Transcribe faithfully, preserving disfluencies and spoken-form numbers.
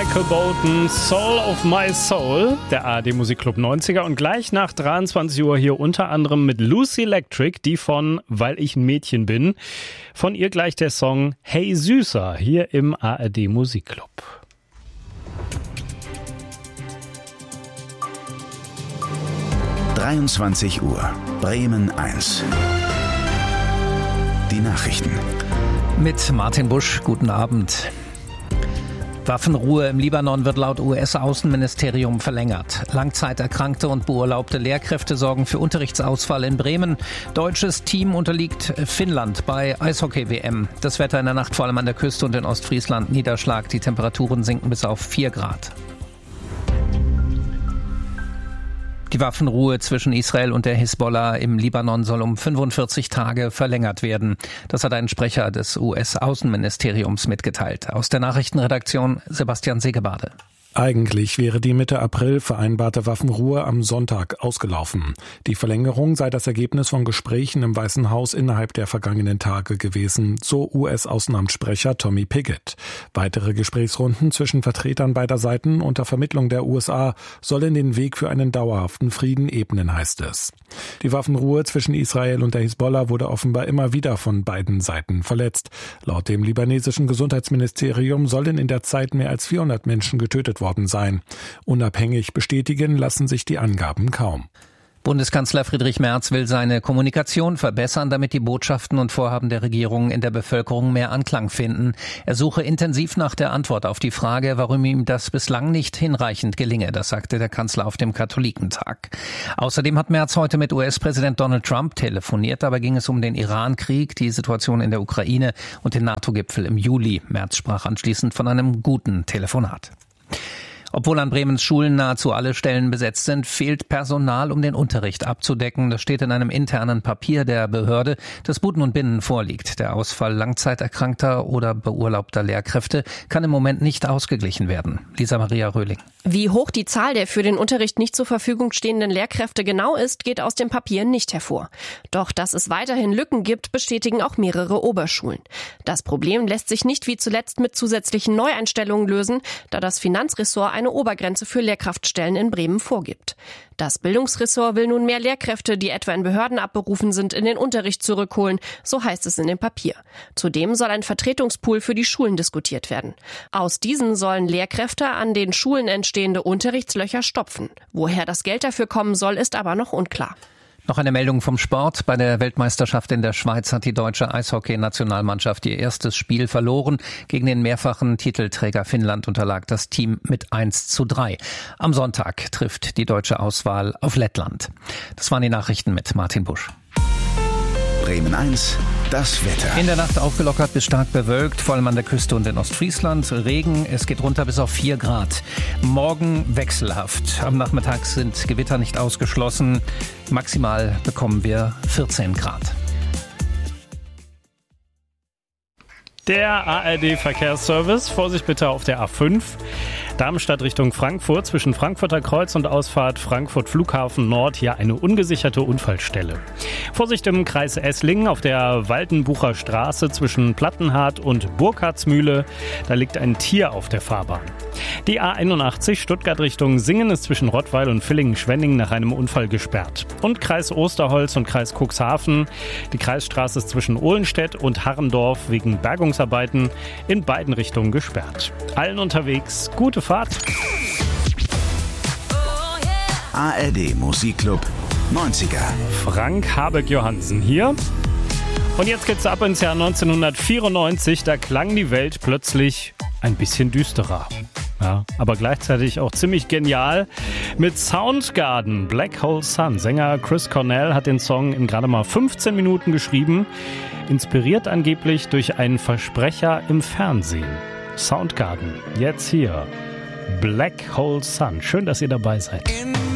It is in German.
Michael Bolton, Soul of My Soul, der A R D Musikclub neunziger. Und gleich nach dreiundzwanzig Uhr hier unter anderem mit Lucy Electric, die von Weil ich ein Mädchen bin. Von ihr gleich der Song Hey Süßer, hier im A R D Musikclub. dreiundzwanzig Uhr, Bremen eins. Die Nachrichten. Mit Martin Busch, guten Abend. Waffenruhe im Libanon wird laut U S-Außenministerium verlängert. Langzeiterkrankte und beurlaubte Lehrkräfte sorgen für Unterrichtsausfall in Bremen. Deutsches Team unterliegt Finnland bei Eishockey-W M. Das Wetter in der Nacht vor allem an der Küste und in Ostfriesland Niederschlag. Die Temperaturen sinken bis auf vier Grad. Die Waffenruhe zwischen Israel und der Hisbollah im Libanon soll um fünfundvierzig Tage verlängert werden. Das hat ein Sprecher des U S-Außenministeriums mitgeteilt. Aus der Nachrichtenredaktion Sebastian Segebade. Eigentlich wäre die Mitte April vereinbarte Waffenruhe am Sonntag ausgelaufen. Die Verlängerung sei das Ergebnis von Gesprächen im Weißen Haus innerhalb der vergangenen Tage gewesen, so U S-Außenamtssprecher Tommy Pigott. Weitere Gesprächsrunden zwischen Vertretern beider Seiten unter Vermittlung der U S A sollen den Weg für einen dauerhaften Frieden ebnen, heißt es. Die Waffenruhe zwischen Israel und der Hisbollah wurde offenbar immer wieder von beiden Seiten verletzt. Laut dem libanesischen Gesundheitsministerium sollen in der Zeit mehr als vierhundert Menschen getötet worden sein. Unabhängig bestätigen lassen sich die Angaben kaum. Bundeskanzler Friedrich Merz will seine Kommunikation verbessern, damit die Botschaften und Vorhaben der Regierung in der Bevölkerung mehr Anklang finden. Er suche intensiv nach der Antwort auf die Frage, warum ihm das bislang nicht hinreichend gelinge. Das sagte der Kanzler auf dem Katholikentag. Außerdem hat Merz heute mit U S-Präsident Donald Trump telefoniert. Dabei ging es um den Iran-Krieg, die Situation in der Ukraine und den NATO-Gipfel im Juli. Merz sprach anschließend von einem guten Telefonat. Obwohl an Bremens Schulen nahezu alle Stellen besetzt sind, fehlt Personal, um den Unterricht abzudecken. Das steht in einem internen Papier der Behörde, das Buden und Binnen vorliegt. Der Ausfall langzeiterkrankter oder beurlaubter Lehrkräfte kann im Moment nicht ausgeglichen werden. Lisa Maria Röhling. Wie hoch die Zahl der für den Unterricht nicht zur Verfügung stehenden Lehrkräfte genau ist, geht aus dem Papier nicht hervor. Doch dass es weiterhin Lücken gibt, bestätigen auch mehrere Oberschulen. Das Problem lässt sich nicht wie zuletzt mit zusätzlichen Neueinstellungen lösen, da das Finanzressort eine Obergrenze für Lehrkraftstellen in Bremen vorgibt. Das Bildungsressort will nun mehr Lehrkräfte, die etwa in Behörden abberufen sind, in den Unterricht zurückholen, so heißt es in dem Papier. Zudem soll ein Vertretungspool für die Schulen diskutiert werden. Aus diesen sollen Lehrkräfte an den Schulen entstehende Unterrichtslöcher stopfen. Woher das Geld dafür kommen soll, ist aber noch unklar. Noch eine Meldung vom Sport. Bei der Weltmeisterschaft in der Schweiz hat die deutsche Eishockey-Nationalmannschaft ihr erstes Spiel verloren. Gegen den mehrfachen Titelträger Finnland unterlag das Team mit eins zu drei. Am Sonntag trifft die deutsche Auswahl auf Lettland. Das waren die Nachrichten mit Martin Busch. Bremen eins, das Wetter. In der Nacht aufgelockert bis stark bewölkt, vor allem an der Küste und in Ostfriesland. Regen, es geht runter bis auf vier Grad. Morgen wechselhaft. Am Nachmittag sind Gewitter nicht ausgeschlossen. Maximal bekommen wir vierzehn Grad. Der A R D-Verkehrsservice. Vorsicht bitte auf der A fünf. Darmstadt Richtung Frankfurt, zwischen Frankfurter Kreuz und Ausfahrt Frankfurt Flughafen Nord, hier eine ungesicherte Unfallstelle. Vorsicht im Kreis Esslingen auf der Waldenbucher Straße zwischen Plattenhardt und Burkhardsmühle. Da liegt ein Tier auf der Fahrbahn. Die A einundachtzig Stuttgart Richtung Singen ist zwischen Rottweil und Villingen-Schwenningen nach einem Unfall gesperrt. Und Kreis Osterholz und Kreis Cuxhaven. Die Kreisstraße ist zwischen Ohlenstedt und Harrendorf wegen Bergungsarbeiten in beiden Richtungen gesperrt. Allen unterwegs gute Fahrt. A R D Musikclub neunziger. Frank Habeck-Johansen hier. Und jetzt geht's ab ins Jahr neunzehnhundertvierundneunzig. Da klang die Welt plötzlich ein bisschen düsterer. Ja, aber gleichzeitig auch ziemlich genial. Mit Soundgarden, Black Hole Sun. Sänger Chris Cornell hat den Song in gerade mal fünfzehn Minuten geschrieben. Inspiriert angeblich durch einen Versprecher im Fernsehen. Soundgarden, jetzt hier. Black Hole Sun. Schön, dass ihr dabei seid.